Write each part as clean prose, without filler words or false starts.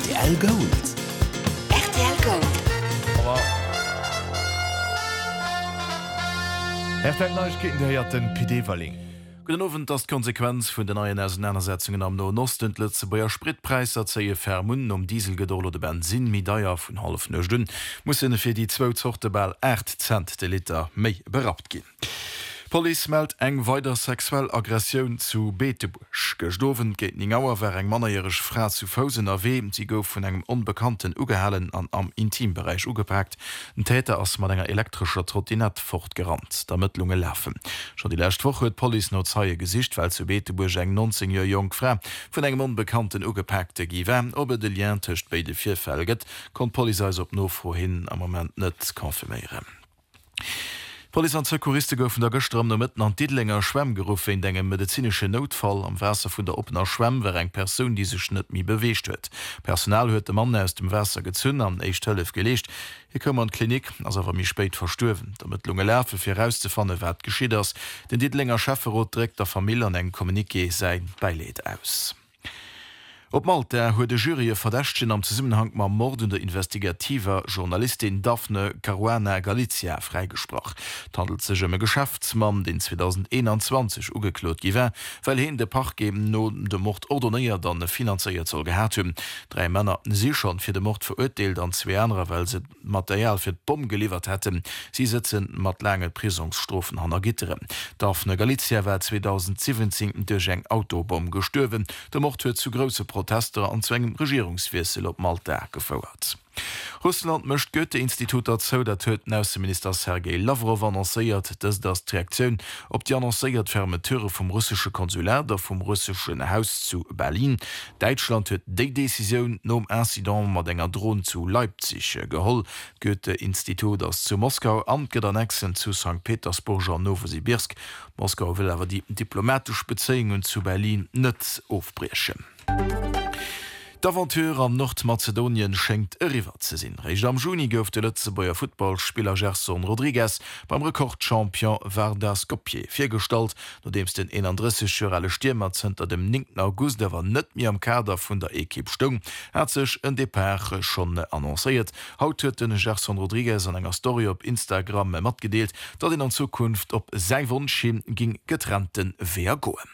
RTL Gold. RTL Gold. RTL Neuigkeiten der den PD-Walling. Guten Abend, das Konsequenz von den neuen Auseinandersetzungen am Nordosten Lützeburger Spritpreis zeige vermunden Dieselgedol oder Benzin mit Deier von half Stunden muss für die 2 Sorte bei 8 Cent de Liter mehr berappt gehen. Police meldt eng weiter sexuell Aggression zu Beetebusch. Gestoven geht Ningauer wer eng manjerisch Frau zu Fausen erwähnt, sie gouf von engem unbekannten Ugehalen am Intimbereich ugepackt. Ein Täter aus mat enger elektrischer Trottinett fortgerannt, damit Lunge laufen. Schon die letzte Woche hat Police no zeie Gesicht, weil zu Beetebusch eng 19-jährige Jungfrau von engem unbekannten Ugepackte giwen, ob de Lien töcht beide vier Felget, kon Police op no vorhin am Moment net konfirmieren. Polizei und Sekuristen goufen der gestern mitten an Diedlinger Schwemmgerufe in engem medizinische Notfall am Wasser vun der opener Schwemm wer eng Person die sech net mi bewecht huet. Personal huet de Mann aus dem Wasser gezünn an Eichtelf gelecht. Hier kommmer an Klinik as awer mi speit verstuwen. Damit Lunge Läfe fir rauszufanne wat geschieht ass. Den Diedlinger Schäferrot direkt der Familie an eng Kommuniqué sein Beileid aus. Op Malta huet de Jury Verdächtchen am Zusammenhang ma Mord der investigativer Journalistin Daphne Caruana Galizia freigesproch. Handelt sech um Geschäftsmann, den 2021 ugeklot giwer, weil hin de Pach geben no de Mord ordoniert dann finanziert soll gehärt hun. 3 Männer sie schon fir de Mord verurteilt an 2 andere, weil se Material fir d Bomb geliefert hätten. Sie sitzen mat lange Prisungsstrofen an der Gittere. Daphne Galizia war 2017 durch eng Autobomb gestürwen. Der Mord huet zu große Protester an zwängem Regierungswechsel op Malta gefordert. Russland möcht Goethe-Institut dazu, dat huet Außenminister Sergei Lavrov annoncéiert, dass das die Reaktion op die annoncéiert Fermeteure vom russische Konsulat oder vom russischen Haus zu Berlin. Deutschland huet die Decision nom Incident mat enger Drohne zu Leipzig geholl. Goethe-Institut das zu Moskau amtget annexen zu St. Petersburg an Novosibirsk. Moskau will aber die diplomatisch Beziehungen zu Berlin net aufbrechen. D'Aventur am Nordmazedonien schenkt e River ze sinn. Recht am Juni gouf de Lützeburger Footballspieler Gerson Rodriguez beim Rekordchampion Vardar Skopje firstalt, nodems den 31-jährige Stürmer zenter dem 9. August der war net mir am Kader vun der Equipe stung, hat sech en Depart schon annoncéiert. Haut huet den Gerson Rodriguez an enger Story op Instagram mat gedeelt, dat in an Zukunft op sei Wunsch hin ging getrennten Wehr goen.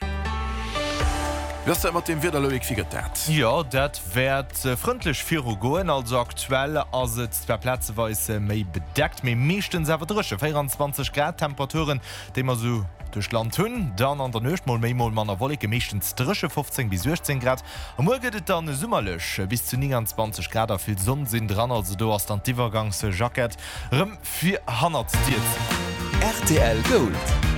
Was mat dem Widerloik figet? Ja, dat werd freundlich für goen, also aktuell as et 2 Plätzeweise méi bedeckt, méi meeschten sewer drsche 24 Grad Temperaturen, de man so durch Land hunn, dann an der Nøchtmol méimol manner Wolke meeschtens drsche 15 bis 16 Grad. Am morget dann summmerlech bis zu 29 Grad viel Sonn sinn dran, also du hast an Divergangse Jacket. Rëm 400 RTL Gold.